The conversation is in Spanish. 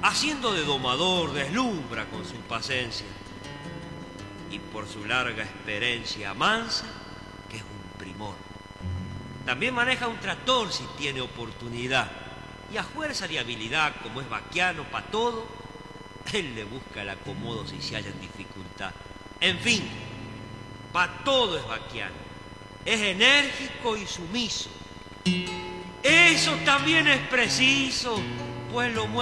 haciendo de domador, deslumbra con su paciencia. Y por su larga experiencia mansa, que es un primor. También maneja un tractor si tiene oportunidad. Y a fuerza de habilidad, como es vaquiano para todo, él le busca el acomodo si se halla en dificultad. En fin, para todo es vaquiano. Es enérgico y sumiso. Eso también es preciso, pues lo mueve